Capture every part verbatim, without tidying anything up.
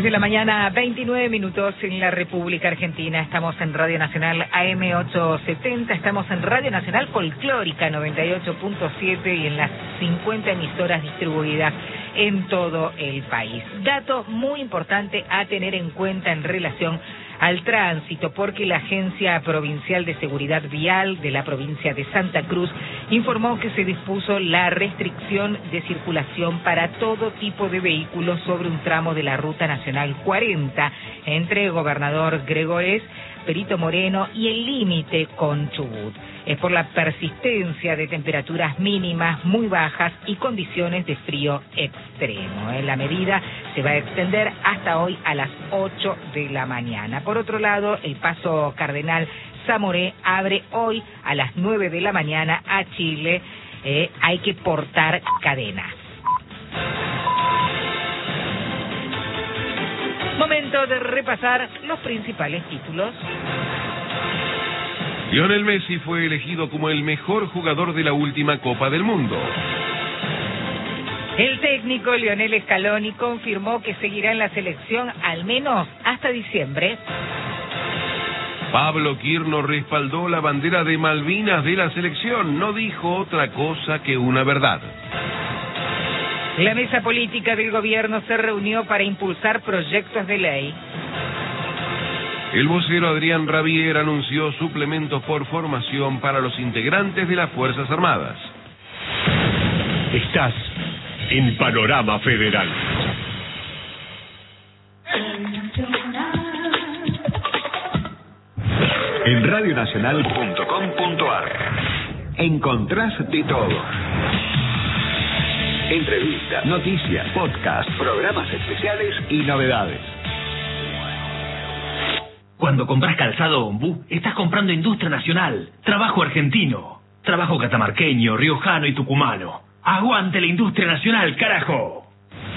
Desde la mañana, veintinueve minutos en la República Argentina. Estamos en Radio Nacional A M ochocientos setenta, estamos en Radio Nacional Folclórica noventa y ocho punto siete y en las cincuenta emisoras distribuidas en todo el país. Dato muy importante a tener en cuenta en relación al tránsito, porque la Agencia Provincial de Seguridad Vial de la provincia de Santa Cruz informó que se dispuso la restricción de circulación para todo tipo de vehículos sobre un tramo de la Ruta Nacional cuarenta entre Gobernador Gregorés, Perito Moreno y el límite con Chubut. Es por la persistencia de temperaturas mínimas muy bajas y condiciones de frío extremo. La medida se va a extender hasta hoy a las ocho de la mañana. Por otro lado, el paso Cardenal Zamoré abre hoy a las nueve de la mañana a Chile. Eh, hay que portar cadenas. Momento de repasar los principales títulos. Lionel Messi fue elegido como el mejor jugador de la última Copa del Mundo. El técnico Lionel Scaloni confirmó que seguirá en la selección al menos hasta diciembre. Pablo Quirno respaldó la bandera de Malvinas de la selección, no dijo otra cosa que una verdad. La mesa política del gobierno se reunió para impulsar proyectos de ley. El vocero Adrián Rabier anunció suplementos por formación para los integrantes de las Fuerzas Armadas. Estás en Panorama Federal. En radionacional punto com punto ar encontrás de todo. Entrevistas, noticias, podcast, programas especiales y novedades. Cuando compras calzado Ombú, estás comprando industria nacional, trabajo argentino, trabajo catamarqueño, riojano y tucumano. ¡Aguante la industria nacional, carajo!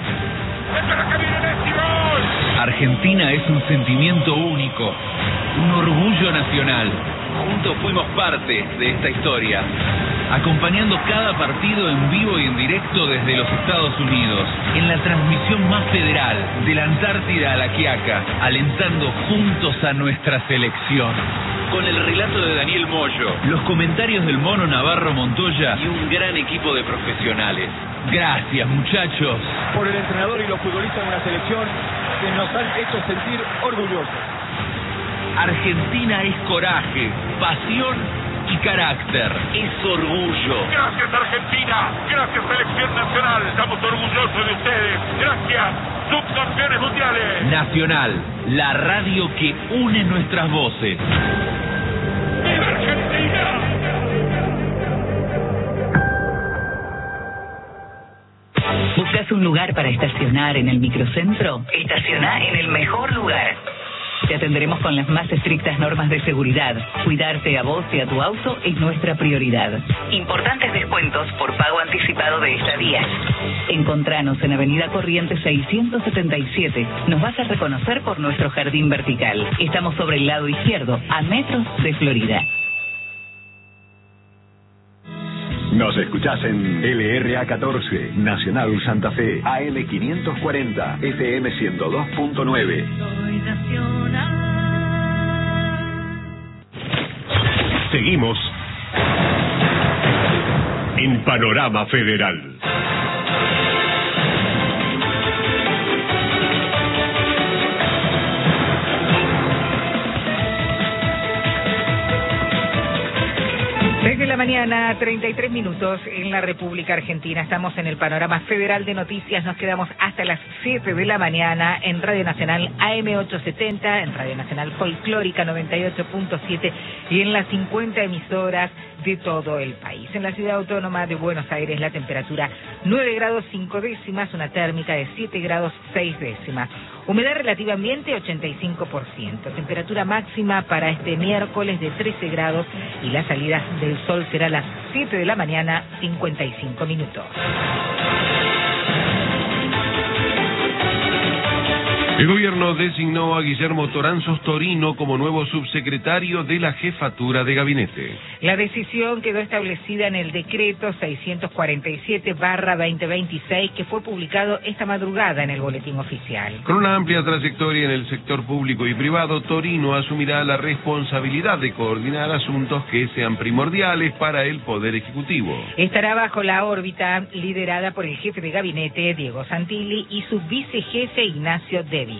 Argentina es un sentimiento único, un orgullo nacional. Juntos fuimos parte de esta historia, acompañando cada partido en vivo y en directo desde los Estados Unidos, en la transmisión más federal, de la Antártida a la Quiaca, alentando juntos a nuestra selección. Con el relato de Daniel Moyo, los comentarios del Mono Navarro Montoya y un gran equipo de profesionales. Gracias, muchachos. Por el entrenador y los futbolistas de una selección que nos han hecho sentir orgullosos. Argentina es coraje, pasión y carácter. Es orgullo. Gracias, Argentina. Gracias, Selección Nacional. Estamos orgullosos de ustedes. Gracias, subcampeones mundiales. Nacional, la radio que une nuestras voces. ¡Viva Argentina! ¿Buscas un lugar para estacionar en el microcentro? Estaciona en el mejor lugar. Te atenderemos con las más estrictas normas de seguridad. Cuidarte a vos y a tu auto es nuestra prioridad. Importantes descuentos por pago anticipado de estadías. Encontranos en Avenida Corrientes seiscientos setenta y siete. Nos vas a reconocer por nuestro jardín vertical. Estamos sobre el lado izquierdo, a metros de Florida. Nos escuchás en L R A catorce, Nacional Santa Fe, A M quinientos cuarenta, F M ciento dos punto nueve. Seguimos en Panorama Federal. Desde la mañana, treinta y tres minutos en la República Argentina. Estamos en el Panorama Federal de Noticias. Nos quedamos hasta las siete de la mañana en Radio Nacional A M ochocientos setenta, en Radio Nacional Folclórica noventa y ocho punto siete y en las cincuenta emisoras de todo el país. En la Ciudad Autónoma de Buenos Aires la temperatura nueve grados cinco décimas, una térmica de siete grados seis décimas. Humedad relativa ambiente ochenta y cinco por ciento. Temperatura máxima para este miércoles de trece grados y la salida del sol será a las siete de la mañana, cincuenta y cinco minutos. El gobierno designó a Guillermo Toranzos Torino como nuevo subsecretario de la Jefatura de Gabinete. La decisión quedó establecida en el decreto seiscientos cuarenta y siete barra veinte veintiséis que fue publicado esta madrugada en el Boletín Oficial. Con una amplia trayectoria en el sector público y privado, Torino asumirá la responsabilidad de coordinar asuntos que sean primordiales para el Poder Ejecutivo. Estará bajo la órbita liderada por el jefe de gabinete, Diego Santilli, y su vicejefe, Ignacio Devitt.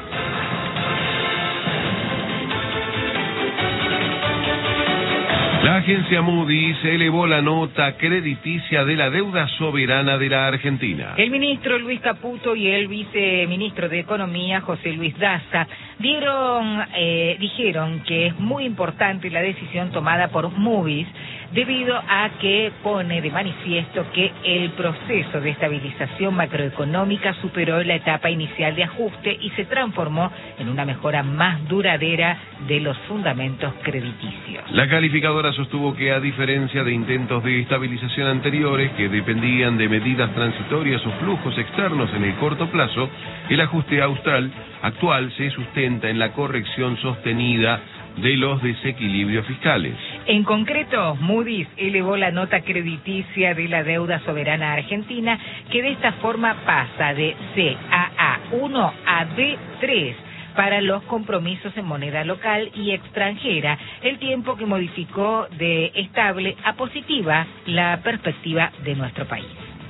La agencia Moody's elevó la nota crediticia de la deuda soberana de la Argentina. El ministro Luis Caputo y el viceministro de Economía, José Luis Daza, dieron, eh, dijeron que es muy importante la decisión tomada por Moody's debido a que pone de manifiesto que el proceso de estabilización macroeconómica superó la etapa inicial de ajuste y se transformó en una mejora más duradera de los fundamentos crediticios. La calificadora sostuvo que, a diferencia de intentos de estabilización anteriores que dependían de medidas transitorias o flujos externos en el corto plazo, el ajuste austral actual se sustenta en la corrección sostenida de los desequilibrios fiscales. En concreto, Moody's elevó la nota crediticia de la deuda soberana argentina, que de esta forma pasa de C A A uno a B tres para los compromisos en moneda local y extranjera, el tiempo que modificó de estable a positiva la perspectiva de nuestro país.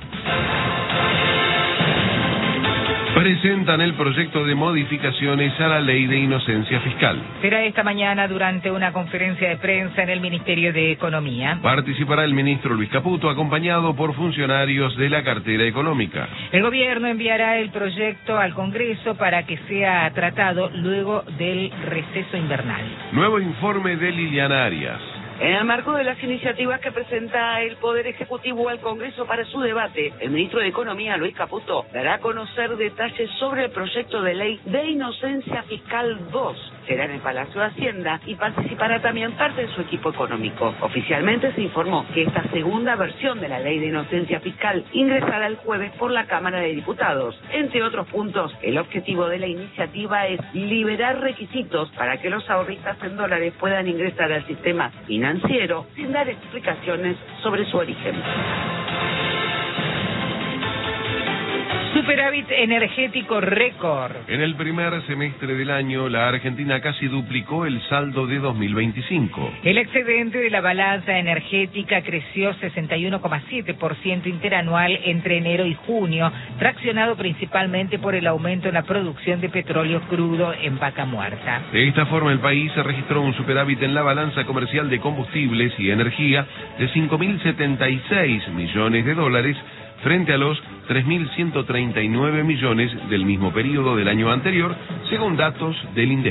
Presentan el proyecto de modificaciones a la Ley de Inocencia Fiscal. Será esta mañana durante una conferencia de prensa en el Ministerio de Economía. Participará el ministro Luis Caputo, acompañado por funcionarios de la cartera económica. El gobierno enviará el proyecto al Congreso para que sea tratado luego del receso invernal. Nuevo informe de Liliana Arias. En el marco de las iniciativas que presenta el Poder Ejecutivo al Congreso para su debate, el ministro de Economía, Luis Caputo, dará a conocer detalles sobre el proyecto de ley de Inocencia Fiscal dos. Será en el Palacio de Hacienda y participará también parte de su equipo económico. Oficialmente se informó que esta segunda versión de la ley de Inocencia Fiscal ingresará el jueves por la Cámara de Diputados. Entre otros puntos, el objetivo de la iniciativa es liberar requisitos para que los ahorristas en dólares puedan ingresar al sistema financiero sin dar explicaciones sobre su origen. Superávit energético récord. En el primer semestre del año, la Argentina casi duplicó el saldo de dos mil veinticinco. El excedente de la balanza energética creció sesenta y uno coma siete por ciento interanual entre enero y junio, traccionado principalmente por el aumento en la producción de petróleo crudo en Vaca Muerta. De esta forma, el país registró un superávit en la balanza comercial de combustibles y energía de cinco mil setenta y seis millones de dólares, frente a los tres mil ciento treinta y nueve millones del mismo periodo del año anterior, según datos del INDEC.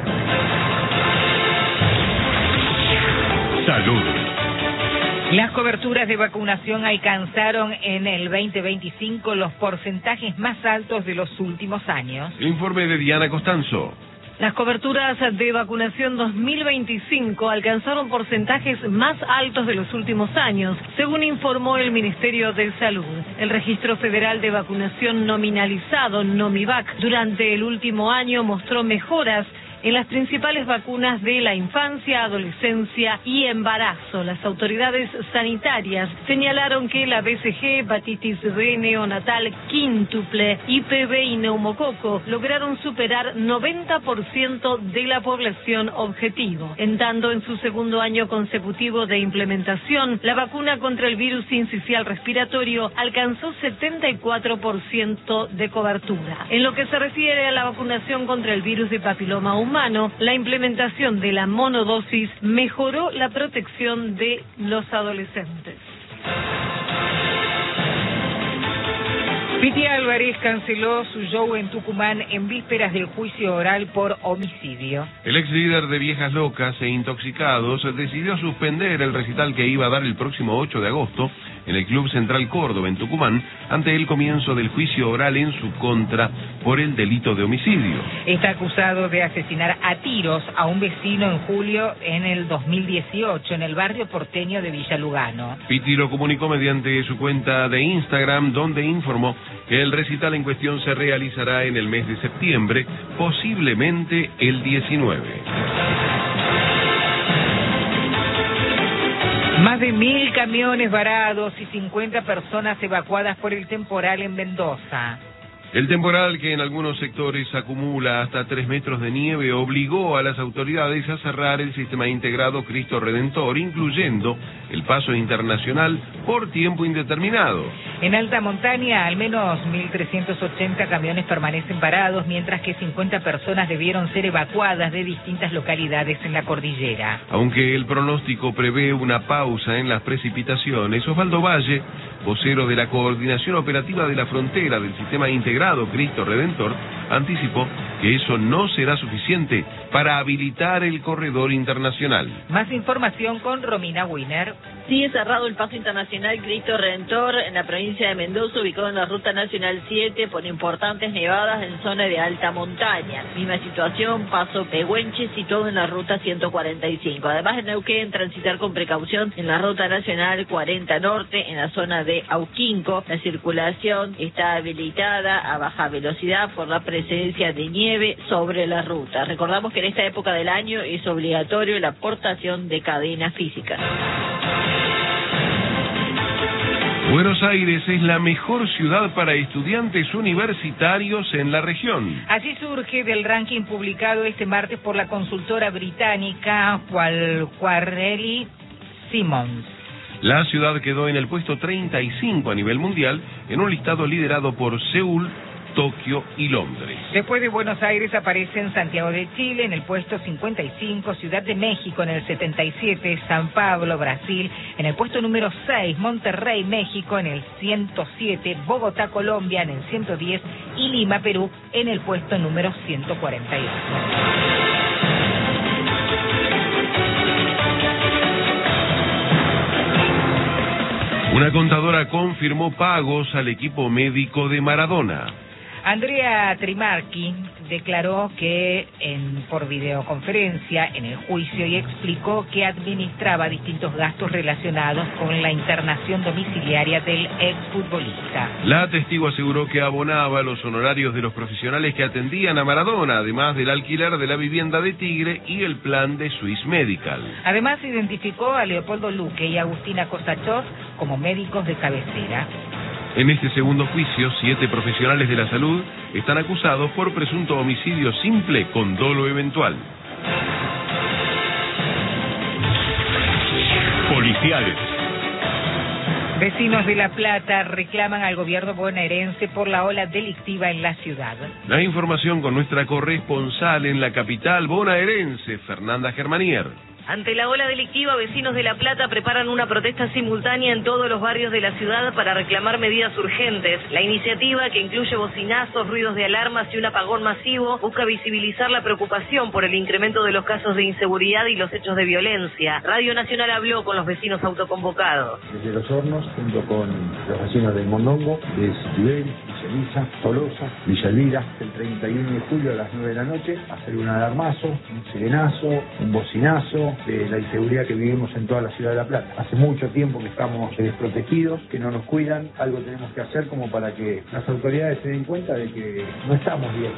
Salud. Las coberturas de vacunación alcanzaron en el veinte veinticinco los porcentajes más altos de los últimos años. El informe de Diana Costanzo. Las coberturas de vacunación dos mil veinticinco alcanzaron porcentajes más altos de los últimos años, según informó el Ministerio de Salud. El Registro Federal de Vacunación Nominalizado, NOMIVAC, durante el último año mostró mejoras en las principales vacunas de la infancia, adolescencia y embarazo. Las autoridades sanitarias señalaron que la B C G, hepatitis B neonatal quíntuple, I P V y neumococo lograron superar noventa por ciento de la población objetivo. En tanto, en su segundo año consecutivo de implementación, la vacuna contra el virus sincicial respiratorio alcanzó setenta y cuatro por ciento de cobertura. En lo que se refiere a la vacunación contra el virus de papiloma humano, Humano, la implementación de la monodosis mejoró la protección de los adolescentes. Piti Álvarez canceló su show en Tucumán en vísperas del juicio oral por homicidio. El ex líder de Viejas Locas e Intoxicados decidió suspender el recital que iba a dar el próximo ocho de agosto en el Club Central Córdoba, en Tucumán, ante el comienzo del juicio oral en su contra por el delito de homicidio. Está acusado de asesinar a tiros a un vecino en julio en el dos mil dieciocho en el barrio porteño de Villa Lugano. Piti lo comunicó mediante su cuenta de Instagram, donde informó que el recital en cuestión se realizará en el mes de septiembre, posiblemente el diecinueve. Más de mil camiones varados y cincuenta personas evacuadas por el temporal en Mendoza. El temporal, que en algunos sectores acumula hasta tres metros de nieve, obligó a las autoridades a cerrar el sistema integrado Cristo Redentor, incluyendo el paso internacional por tiempo indeterminado. En alta montaña, al menos mil trescientos ochenta camiones permanecen varados, mientras que cincuenta personas debieron ser evacuadas de distintas localidades en la cordillera. Aunque el pronóstico prevé una pausa en las precipitaciones, Osvaldo Valle, vocero de la Coordinación Operativa de la Frontera del Sistema Integrado Cristo Redentor, anticipó que eso no será suficiente para habilitar el corredor internacional. Más información con Romina Wiener. Sigue cerrado el paso internacional Cristo Redentor en la provincia de Mendoza, ubicado en la Ruta Nacional siete, por importantes nevadas en zona de alta montaña. Misma situación, paso Pehuenche, situado en la Ruta ciento cuarenta y cinco. Además, en Neuquén, transitar con precaución en la Ruta Nacional cuarenta Norte, en la zona de Auquinco. La circulación está habilitada a baja velocidad por la presencia de nieve sobre la ruta. Recordamos que en esta época del año es obligatorio la portación de cadenas físicas. Buenos Aires es la mejor ciudad para estudiantes universitarios en la región. Así surge del ranking publicado este martes por la consultora británica Quarterly Simmons. La ciudad quedó en el puesto treinta y cinco a nivel mundial, en un listado liderado por Seúl, Tokio y Londres. Después de Buenos Aires aparecen Santiago de Chile en el puesto cincuenta y cinco, Ciudad de México en el setenta y siete, San Pablo, Brasil en el puesto número seis, Monterrey, México en el ciento siete, Bogotá, Colombia en el ciento diez y Lima, Perú en el puesto número ciento cuarenta y ocho. Una contadora confirmó pagos al equipo médico de Maradona. Andrea Trimarchi declaró que en, por videoconferencia en el juicio y explicó que administraba distintos gastos relacionados con la internación domiciliaria del exfutbolista. La testigo aseguró que abonaba los honorarios de los profesionales que atendían a Maradona, además del alquiler de la vivienda de Tigre y el plan de Swiss Medical. Además, identificó a Leopoldo Luque y Agustina Cosachov como médicos de cabecera. En este segundo juicio, siete profesionales de la salud están acusados por presunto homicidio simple con dolo eventual. Policiales. Vecinos de La Plata reclaman al gobierno bonaerense por la ola delictiva en la ciudad. La información con nuestra corresponsal en la capital bonaerense, Fernanda Germanier. Ante la ola delictiva, vecinos de La Plata preparan una protesta simultánea en todos los barrios de la ciudad para reclamar medidas urgentes. La iniciativa, que incluye bocinazos, ruidos de alarmas y un apagón masivo, busca visibilizar la preocupación por el incremento de los casos de inseguridad y los hechos de violencia. Radio Nacional habló con los vecinos autoconvocados. Desde Los Hornos, junto con los vecinos del Mondongo, de Citibel, Villa Elisa, Tolosa, Villa Elvira, el treinta y uno de julio a las nueve de la noche, hacer un alarmazo, un sirenazo, un bocinazo, de la inseguridad que vivimos en toda la ciudad de La Plata. Hace mucho tiempo que estamos desprotegidos, que no nos cuidan, algo tenemos que hacer como para que las autoridades se den cuenta de que no estamos bien.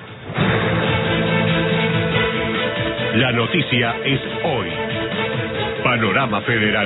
La noticia es hoy. Panorama Federal.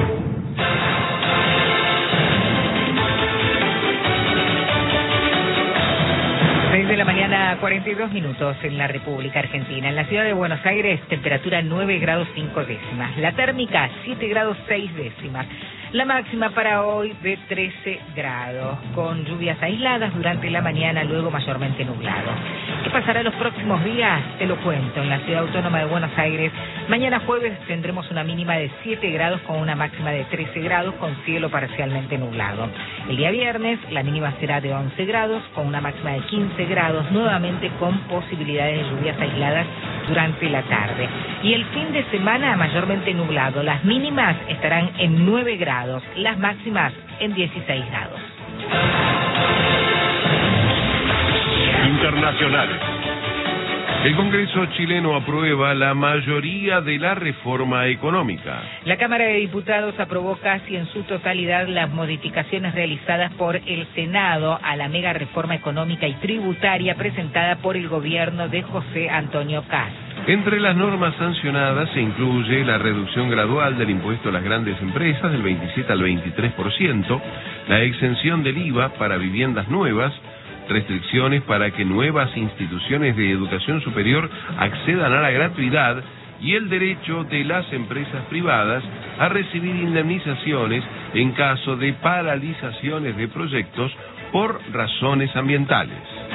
seis de la mañana, cuarenta y dos minutos en la República Argentina. En la ciudad de Buenos Aires, temperatura nueve grados cinco décimas. La térmica, siete grados seis décimas. La máxima para hoy de trece grados, con lluvias aisladas durante la mañana, luego mayormente nublado. ¿Qué pasará los próximos días? Te lo cuento. En la Ciudad Autónoma de Buenos Aires, mañana jueves tendremos una mínima de siete grados con una máxima de trece grados, con cielo parcialmente nublado. El día viernes, la mínima será de once grados, con una máxima de quince grados, nuevamente con posibilidades de lluvias aisladas durante la tarde. Y el fin de semana, mayormente nublado. Las mínimas estarán en nueve grados, las máximas en dieciséis grados. Internacionales. El Congreso chileno aprueba la mayoría de la reforma económica. La Cámara de Diputados aprobó casi en su totalidad las modificaciones realizadas por el Senado a la mega reforma económica y tributaria presentada por el gobierno de José Antonio Kast. Entre las normas sancionadas se incluye la reducción gradual del impuesto a las grandes empresas del veintisiete al veintitrés por ciento, la exención del I V A para viviendas nuevas, restricciones para que nuevas instituciones de educación superior accedan a la gratuidad y el derecho de las empresas privadas a recibir indemnizaciones en caso de paralizaciones de proyectos por razones ambientales.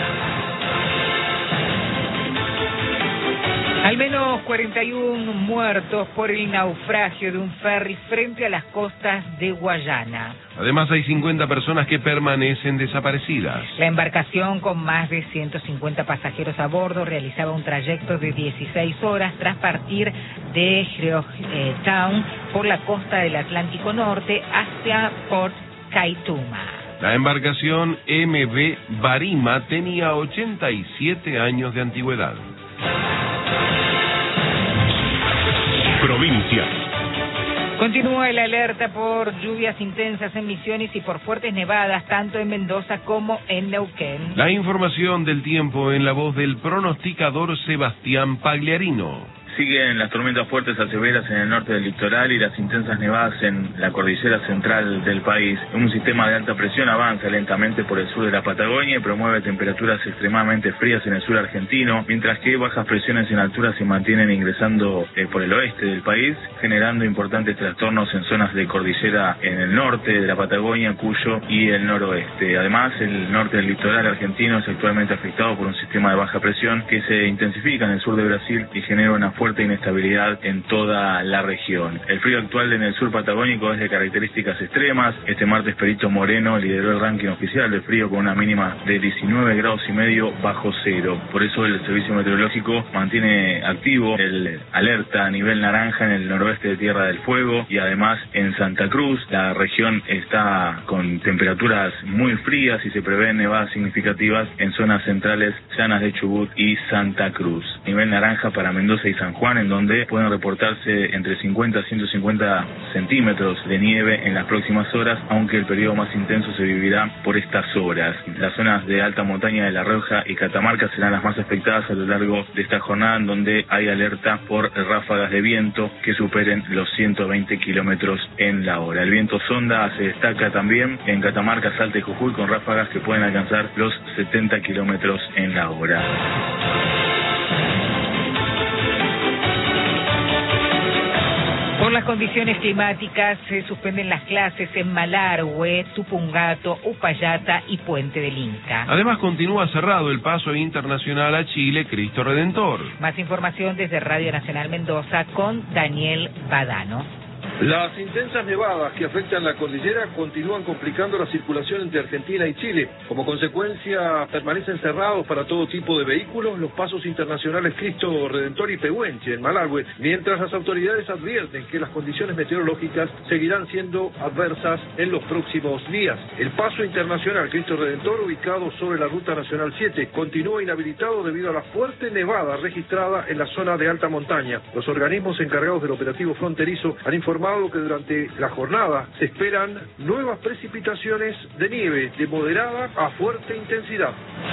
Al menos cuarenta y uno muertos por el naufragio de un ferry frente a las costas de Guayana. Además, hay cincuenta personas que permanecen desaparecidas. La embarcación, con más de ciento cincuenta pasajeros a bordo, realizaba un trayecto de dieciséis horas tras partir de Georgetown por la costa del Atlántico Norte hacia Port Kaituma. La embarcación M V Barima tenía ochenta y siete años de antigüedad. Provincia. Continúa el alerta por lluvias intensas en Misiones y por fuertes nevadas tanto en Mendoza como en Neuquén. La información del tiempo en la voz del pronosticador Sebastián Pagliarino. Siguen las tormentas fuertes a severas en el norte del litoral y las intensas nevadas en la cordillera central del país. Un sistema de alta presión avanza lentamente por el sur de la Patagonia y promueve temperaturas extremadamente frías en el sur argentino, mientras que bajas presiones en altura se mantienen ingresando eh, por el oeste del país, generando importantes trastornos en zonas de cordillera en el norte de la Patagonia, Cuyo y el noroeste. Además, el norte del litoral argentino es actualmente afectado por un sistema de baja presión que se intensifica en el sur de Brasil y genera una fuerte fuerte inestabilidad en toda la región. El frío actual en el sur patagónico es de características extremas. Este martes Perito Moreno lideró el ranking oficial del frío con una mínima de diecinueve grados y medio bajo cero. Por eso el Servicio Meteorológico mantiene activo el alerta a nivel naranja en el noroeste de Tierra del Fuego y además en Santa Cruz. La región está con temperaturas muy frías y se prevén nevadas significativas en zonas centrales llanas de Chubut y Santa Cruz. Nivel naranja para Mendoza y San Juan, en donde pueden reportarse entre cincuenta a ciento cincuenta centímetros de nieve en las próximas horas, aunque el periodo más intenso se vivirá por estas horas. Las zonas de alta montaña de La Rioja y Catamarca serán las más afectadas a lo largo de esta jornada, en donde hay alerta por ráfagas de viento que superen los ciento veinte kilómetros en la hora. El viento sonda se destaca también en Catamarca, Salta y Jujuy, con ráfagas que pueden alcanzar los setenta kilómetros en la hora. Por las condiciones climáticas se suspenden las clases en Malargüe, Tupungato, Upayata y Puente del Inca. Además, continúa cerrado el paso internacional a Chile Cristo Redentor. Más información desde Radio Nacional Mendoza con Daniel Badano. Las intensas nevadas que afectan la cordillera continúan complicando la circulación entre Argentina y Chile. Como consecuencia, permanecen cerrados para todo tipo de vehículos los pasos internacionales Cristo Redentor y Pehuenche en Malargüe, mientras las autoridades advierten que las condiciones meteorológicas seguirán siendo adversas en los próximos días. El paso internacional Cristo Redentor, ubicado sobre la Ruta Nacional siete, continúa inhabilitado debido a la fuerte nevada registrada en la zona de alta montaña. Los organismos encargados del operativo fronterizo han informado que durante la jornada se esperan nuevas precipitaciones de nieve de moderada a fuerte intensidad.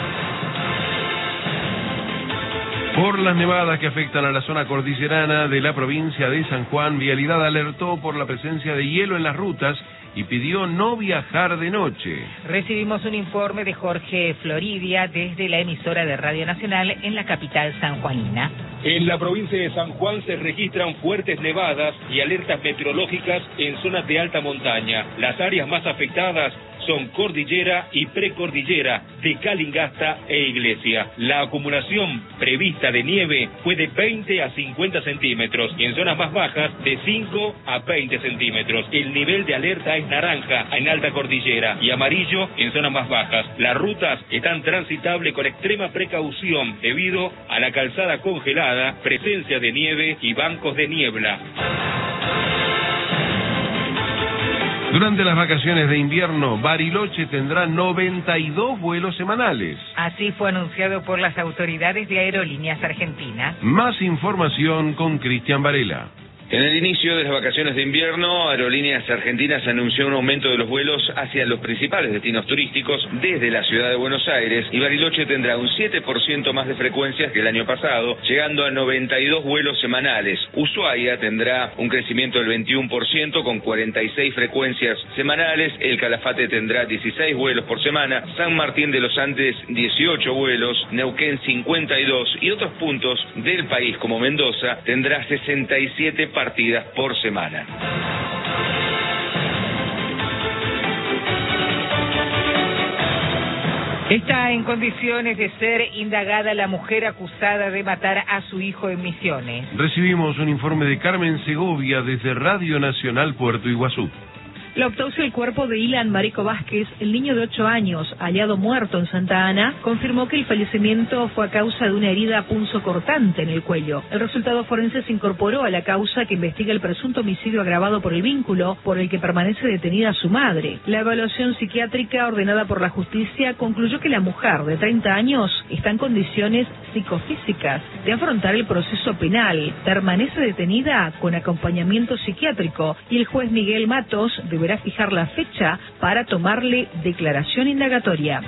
Por las nevadas que afectan a la zona cordillerana de la provincia de San Juan, Vialidad alertó por la presencia de hielo en las rutas y pidió no viajar de noche. Recibimos un informe de Jorge Floridia desde la emisora de Radio Nacional en la capital sanjuanina. En la provincia de San Juan se registran fuertes nevadas y alertas meteorológicas en zonas de alta montaña. Las áreas más afectadas son cordillera y precordillera de Calingasta e Iglesia. La acumulación prevista de nieve fue de veinte a cincuenta centímetros y en zonas más bajas de cinco a veinte centímetros. El nivel de alerta es naranja en alta cordillera y amarillo en zonas más bajas. Las rutas están transitables con extrema precaución debido a la calzada congelada, presencia de nieve y bancos de niebla. Durante las vacaciones de invierno, Bariloche tendrá noventa y dos vuelos semanales. Así fue anunciado por las autoridades de Aerolíneas Argentinas. Más información con Cristian Varela. En el inicio de las vacaciones de invierno, Aerolíneas Argentinas anunció un aumento de los vuelos hacia los principales destinos turísticos desde la ciudad de Buenos Aires, y Bariloche tendrá un siete por ciento más de frecuencias que el año pasado, llegando a noventa y dos vuelos semanales. Ushuaia tendrá un crecimiento del veintiuno por ciento con cuarenta y seis frecuencias semanales, El Calafate tendrá dieciséis vuelos por semana, San Martín de los Andes dieciocho vuelos, Neuquén cincuenta y dos, y otros puntos del país como Mendoza tendrá sesenta y siete partidas por semana. Está en condiciones de ser indagada la mujer acusada de matar a su hijo en Misiones. Recibimos un informe de Carmen Segovia desde Radio Nacional Puerto Iguazú. La autopsia del cuerpo de Ilan Marico Vázquez, el niño de ocho años, hallado muerto en Santa Ana, confirmó que el fallecimiento fue a causa de una herida punzocortante en el cuello. El resultado forense se incorporó a la causa que investiga el presunto homicidio agravado por el vínculo por el que permanece detenida su madre. La evaluación psiquiátrica ordenada por la justicia concluyó que la mujer de treinta años está en condiciones psicofísicas de afrontar el proceso penal. Permanece detenida con acompañamiento psiquiátrico y el juez Miguel Matos de deberá fijar la fecha para tomarle declaración indagatoria.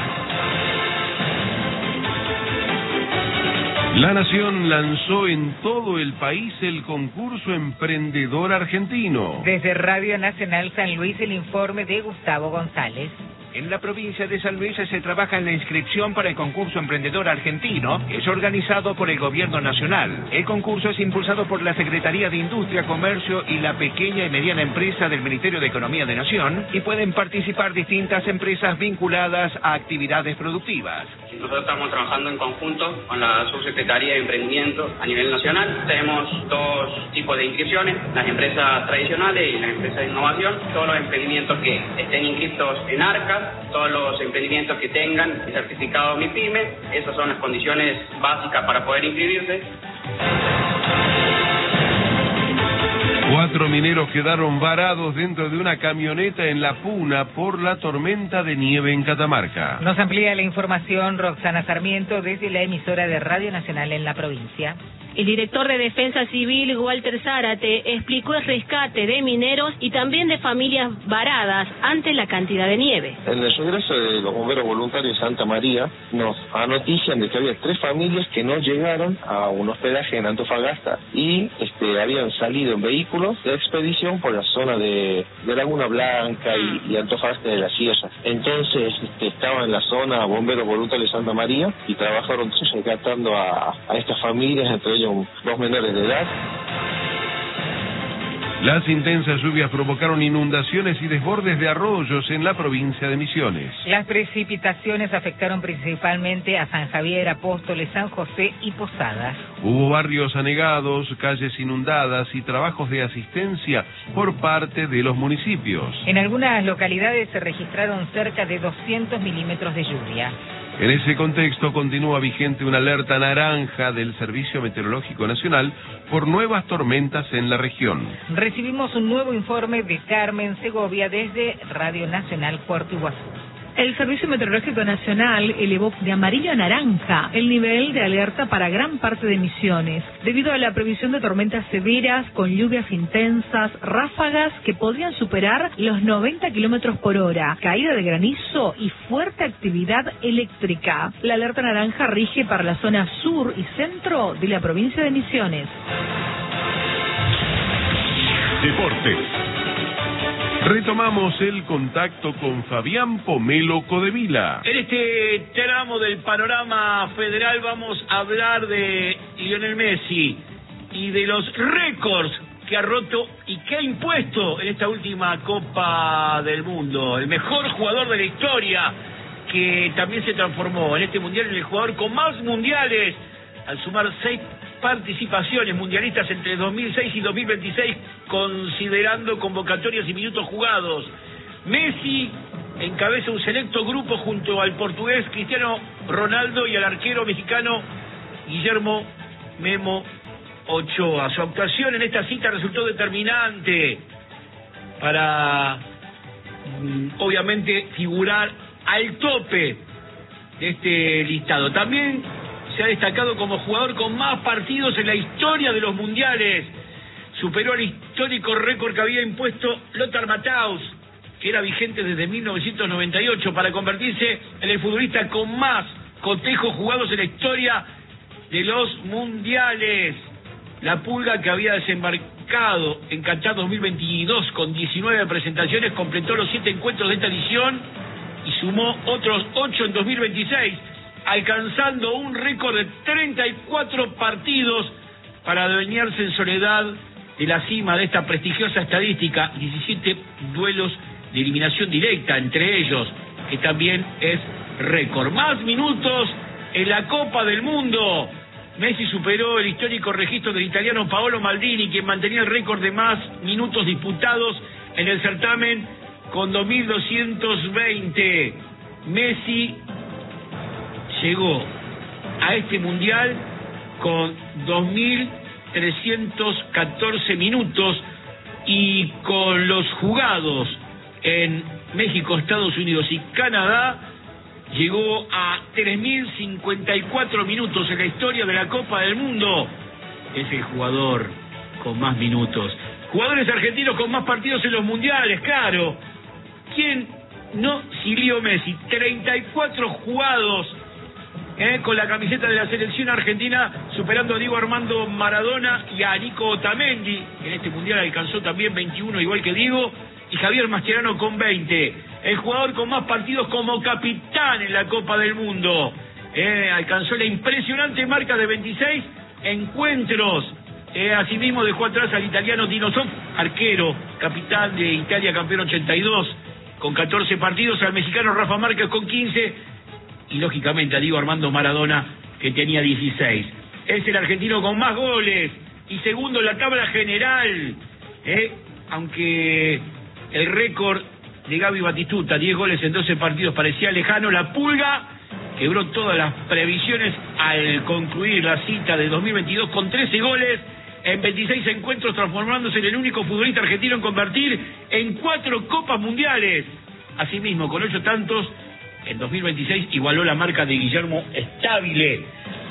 La Nación lanzó en todo el país el concurso Emprendedor Argentino. Desde Radio Nacional San Luis, el informe de Gustavo González. En la provincia de San Luis se trabaja en la inscripción para el concurso Emprendedor Argentino, que es organizado por el Gobierno Nacional. El concurso es impulsado por la Secretaría de Industria, Comercio y la Pequeña y Mediana Empresa del Ministerio de Economía de Nación, y pueden participar distintas empresas vinculadas a actividades productivas. Nosotros estamos trabajando en conjunto con la Subsecretaría de Emprendimiento a nivel nacional. Tenemos dos tipos de inscripciones, las empresas tradicionales y las empresas de innovación. Todos los emprendimientos que estén inscritos en ARCA, todos los emprendimientos que tengan el certificado MIPYME, esas son las condiciones básicas para poder inscribirse. Cuatro mineros quedaron varados dentro de una camioneta en La Puna por la tormenta de nieve en Catamarca. Nos amplía la información Roxana Sarmiento desde la emisora de Radio Nacional en la provincia. El director de Defensa Civil, Walter Zárate, explicó el rescate de mineros y también de familias varadas ante la cantidad de nieve. En el regreso de los bomberos voluntarios de Santa María, nos anotician de que había tres familias que no llegaron a un hospedaje en Antofagasta y este, habían salido en vehículos de expedición por la zona de, de Laguna Blanca y, y Antofagasta de la Sierra. Entonces este, estaban en la zona bomberos voluntarios de Santa María y trabajaron rescatando a, a estas familias, entre ellos dos menores de edad. Las intensas lluvias provocaron inundaciones y desbordes de arroyos en la provincia de Misiones. Las precipitaciones afectaron principalmente a San Javier, Apóstoles, San José y Posadas. Hubo barrios anegados, calles inundadas y trabajos de asistencia por parte de los municipios. En algunas localidades se registraron cerca de doscientos milímetros de lluvia. En ese contexto continúa vigente una alerta naranja del Servicio Meteorológico Nacional por nuevas tormentas en la región. Recibimos un nuevo informe de Carmen Segovia desde Radio Nacional Puerto Iguazú. El Servicio Meteorológico Nacional elevó de amarillo a naranja el nivel de alerta para gran parte de Misiones, debido a la previsión de tormentas severas con lluvias intensas, ráfagas que podrían superar los noventa kilómetros por hora, caída de granizo y fuerte actividad eléctrica. La alerta naranja rige para la zona sur y centro de la provincia de Misiones. Deportes. Retomamos el contacto con Fabián Pomelo Codevila. En este tramo del panorama federal vamos a hablar de Lionel Messi y de los récords que ha roto y que ha impuesto en esta última Copa del Mundo. El mejor jugador de la historia, que también se transformó en este mundial en el jugador con más mundiales, al sumar seis participaciones mundialistas entre dos mil seis y dos mil veintiséis, considerando convocatorias y minutos jugados. Messi encabeza un selecto grupo junto al portugués Cristiano Ronaldo y al arquero mexicano Guillermo Memo Ochoa. Su actuación en esta cita resultó determinante para obviamente figurar al tope de este listado. También se ha destacado como jugador con más partidos en la historia de los mundiales. Superó el histórico récord que había impuesto Lothar Matthaus, que era vigente desde mil novecientos noventa y ocho, para convertirse en el futbolista con más cotejos jugados en la historia de los mundiales. La Pulga, que había desembarcado en Qatar dos mil veintidós con diecinueve presentaciones, completó los siete encuentros de esta edición y sumó otros ocho en dos mil veintiséis, alcanzando un récord de treinta y cuatro partidos para adueñarse en soledad de la cima de esta prestigiosa estadística. diecisiete duelos de eliminación directa, entre ellos, que también es récord. Más minutos en la Copa del Mundo. Messi superó el histórico registro del italiano Paolo Maldini, quien mantenía el récord de más minutos disputados en el certamen con dos mil doscientos veinte. Messi llegó a este mundial con dos mil trescientos catorce minutos y con los jugados en México, Estados Unidos y Canadá llegó a tres mil cincuenta y cuatro minutos en la historia de la Copa del Mundo. Es el jugador con más minutos. Jugadores argentinos con más partidos en los mundiales, claro. ¿Quién no? Si Leo Messi, treinta y cuatro jugados eh, con la camiseta de la selección argentina, superando a Diego Armando Maradona y a Nico Otamendi. En este mundial alcanzó también veintiuno, igual que Diego, y Javier Mascherano con veinte. El jugador con más partidos como capitán en la Copa del Mundo. Eh, alcanzó la impresionante marca de veintiséis encuentros. Eh, asimismo dejó atrás al italiano Dino Zoff, arquero, capitán de Italia, campeón ochenta y dos, con catorce partidos, al mexicano Rafa Márquez con quince, y lógicamente a Diego Armando Maradona, que tenía dieciséis. Es el argentino con más goles y segundo en la tabla general, eh, aunque el récord de Gaby Batistuta, diez goles en doce partidos, parecía lejano. La Pulga quebró todas las previsiones al concluir la cita de dos mil veintidós con trece goles en veintiséis encuentros, transformándose en el único futbolista argentino en convertir en cuatro Copas Mundiales. Asimismo, con ocho tantos, en dos mil veintiséis igualó la marca de Guillermo Stabile,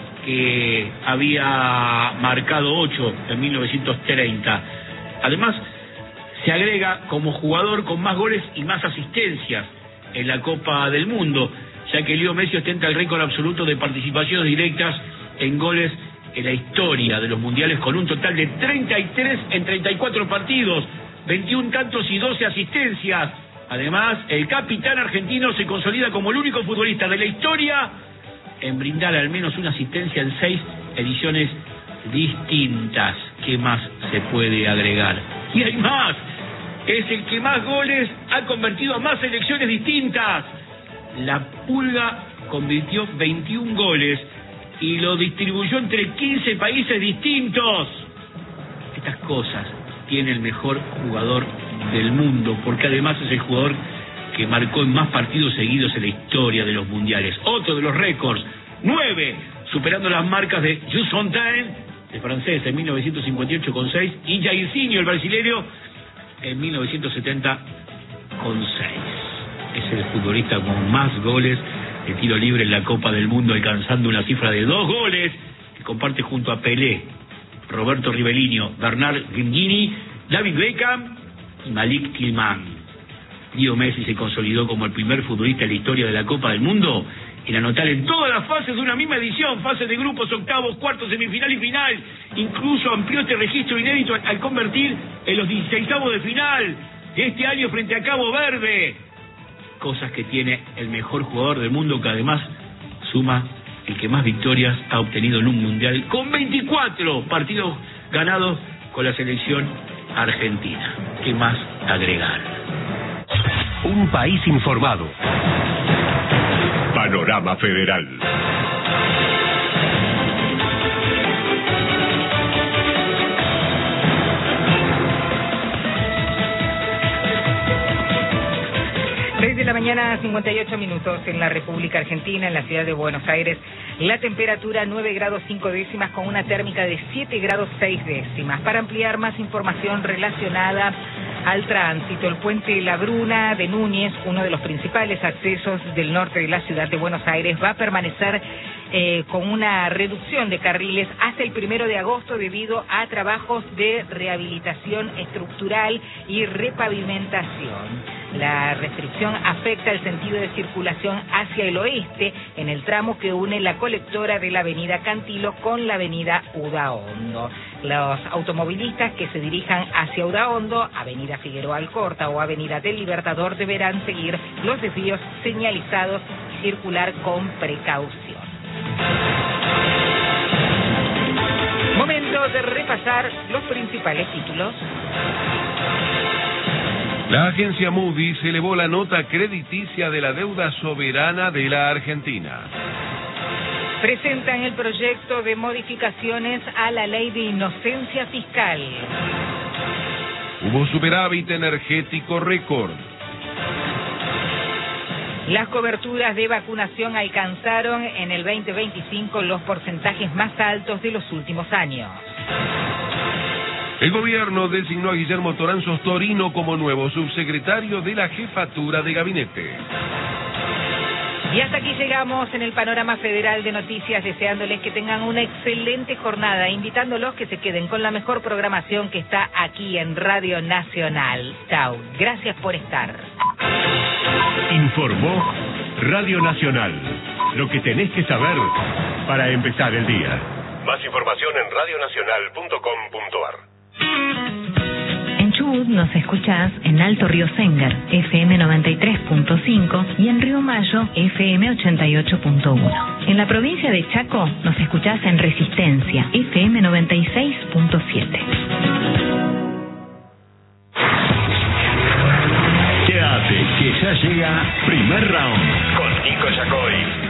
que había marcado ocho en mil novecientos treinta. Además, se agrega como jugador con más goles y más asistencias en la Copa del Mundo, ya que Leo Messi ostenta el récord absoluto de participaciones directas en goles en la historia de los mundiales, con un total de treinta y tres en treinta y cuatro partidos, veintiún tantos y doce asistencias. Además, el capitán argentino se consolida como el único futbolista de la historia en brindar al menos una asistencia en seis ediciones distintas. ¿Qué más se puede agregar? Y hay más. Es el que más goles ha convertido a más selecciones distintas. La Pulga convirtió veintiún goles y lo distribuyó entre quince países distintos. Estas cosas tiene el mejor jugador del mundo, porque además es el jugador que marcó en más partidos seguidos en la historia de los mundiales. Otro de los récords, nueve, superando las marcas de Jules Fontaine, el francés, en mil novecientos cincuenta y ocho con seis, y Jairzinho, el brasileño, en mil novecientos setenta con seis. Es el futbolista con más goles de tiro libre en la Copa del Mundo, alcanzando una cifra de dos goles que comparte junto a Pelé, Roberto Rivellino, Bernard Gingini, David Beckham y Malik Tillman. Leo Messi se consolidó como el primer futbolista en la historia de la Copa del Mundo en anotar en todas las fases de una misma edición, fases de grupos, octavos, cuartos, semifinal y final. Incluso amplió este registro inédito al convertir en los dieciseisavos de final de este año frente a Cabo Verde. Cosas que tiene el mejor jugador del mundo, que además suma el que más victorias ha obtenido en un mundial, con veinticuatro partidos ganados con la selección argentina. ¿Qué más agregar? Un país informado. Panorama Federal. seis de la mañana, cincuenta y ocho minutos en la República Argentina, en la ciudad de Buenos Aires. La temperatura nueve grados cinco décimas con una térmica de siete grados seis décimas. Para ampliar más información relacionada al tránsito. El puente La Bruna de Núñez, uno de los principales accesos del norte de la ciudad de Buenos Aires, va a permanecer eh, con una reducción de carriles hasta el primero de agosto debido a trabajos de rehabilitación estructural y repavimentación. La restricción afecta el sentido de circulación hacia el oeste en el tramo que une la colectora de la avenida Cantilo con la avenida Udaondo. Los automovilistas que se dirijan hacia Udaondo, avenida Figueroa Alcorta o avenida del Libertador deberán seguir los desvíos señalizados y circular con precaución. Momento de repasar los principales títulos. La agencia Moody's elevó la nota crediticia de la deuda soberana de la Argentina. Presentan el proyecto de modificaciones a la ley de inocencia fiscal. Hubo superávit energético récord. Las coberturas de vacunación alcanzaron en el veinte veinticinco los porcentajes más altos de los últimos años. El gobierno designó a Guillermo Toranzos Torino como nuevo subsecretario de la Jefatura de Gabinete. Y hasta aquí llegamos en el panorama federal de noticias, deseándoles que tengan una excelente jornada, invitándolos que se queden con la mejor programación que está aquí en Radio Nacional. Chau, gracias por estar. Informó Radio Nacional, lo que tenés que saber para empezar el día. Más información en radio nacional punto com punto ar. En Chubut nos escuchás en Alto Río Sengar, F M noventa y tres punto cinco, y en Río Mayo, F M ochenta y ocho punto uno. En la provincia de Chaco nos escuchás en Resistencia, F M noventa y seis punto siete. Quédate, que ya llega Primer Round con Nico Yacoy.